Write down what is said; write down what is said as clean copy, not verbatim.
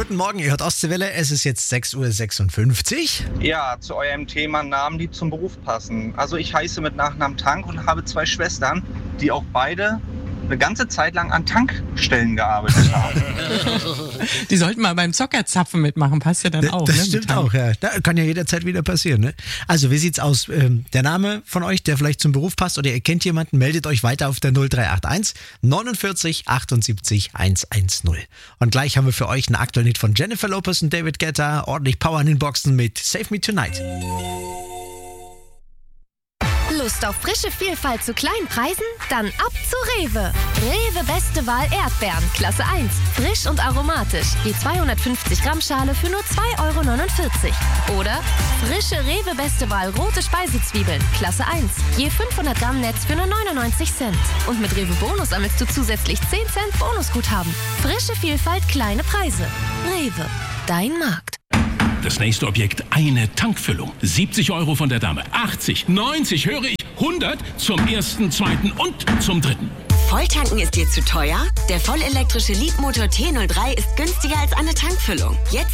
Guten Morgen, ihr hört Ostseewelle. Es ist jetzt 6:56 Uhr. Ja, zu eurem Thema Namen, die zum Beruf passen. Also ich heiße mit Nachnamen Tank und habe 2 Schwestern, die auch beide eine ganze Zeit lang an Tankstellen gearbeitet haben. Die sollten mal beim Zockerzapfen mitmachen, passt ja dann auch. Das ne, stimmt auch, ja. Da kann ja jederzeit wieder passieren. Ne? Also, wie sieht's aus? Der Name von euch, der vielleicht zum Beruf passt oder ihr kennt jemanden, meldet euch weiter auf der 0381 49 78 110. Und gleich haben wir für euch einen aktuellen Hit von Jennifer Lopez und David Guetta, ordentlich Power in den Boxen mit Save Me Tonight. Lust auf frische Vielfalt zu kleinen Preisen? Dann ab zu Rewe. Rewe Beste Wahl Erdbeeren, Klasse 1. Frisch und aromatisch. Je 250 Gramm Schale für nur 2,49 €. Oder frische Rewe Beste Wahl rote Speisezwiebeln, Klasse 1. Je 500 Gramm Netz für nur 99 Cent. Und mit Rewe Bonus sammelst du zusätzlich 10 Cent Bonusguthaben. Frische Vielfalt, kleine Preise. Rewe, dein Markt. Das nächste Objekt, eine Tankfüllung. 70 € von der Dame, 80, 90, höre ich, 100 zum ersten, zweiten und zum dritten. Volltanken ist dir zu teuer? Der vollelektrische Leapmotor T03 ist günstiger als eine Tankfüllung. Jetzt